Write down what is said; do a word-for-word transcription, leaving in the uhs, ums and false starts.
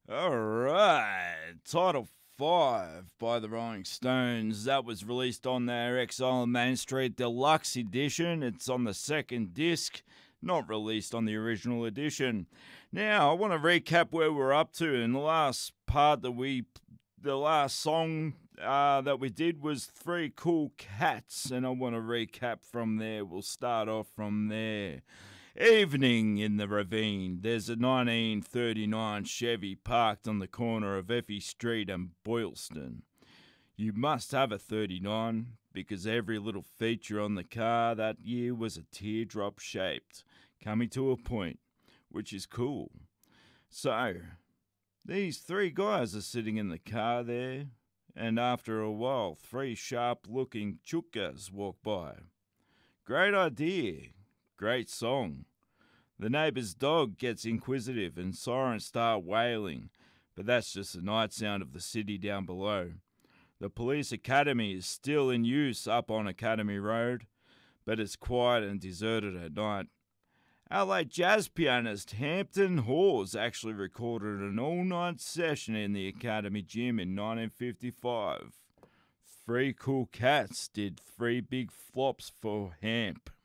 All right, Title Five by the Rolling Stones. That was released on their Exile on Main Street Deluxe Edition. It's on the second disc, not released on the original edition. Now, I want to recap where we're up to. In the last part that we, the last song uh, that we did was Three Cool Cats, and I want to recap from there. We'll start off from there. Evening in the ravine. There's a nineteen thirty-nine Chevy parked on the corner of Effie Street and Boylston. You must have a thirty-nine because every little feature on the car that year was a teardrop shaped, coming to a point, which is cool. So, these three guys are sitting in the car there, and after a while, three sharp looking chukkas walk by. Great idea. Great song. The neighbour's dog gets inquisitive and sirens start wailing, but that's just the night sound of the city down below. The police academy is still in use up on Academy Road, but it's quiet and deserted at night. L A jazz pianist Hampton Hawes actually recorded an all-night session in the Academy gym in nineteen fifty-five. Three Cool Cats did three big flops for Hamp.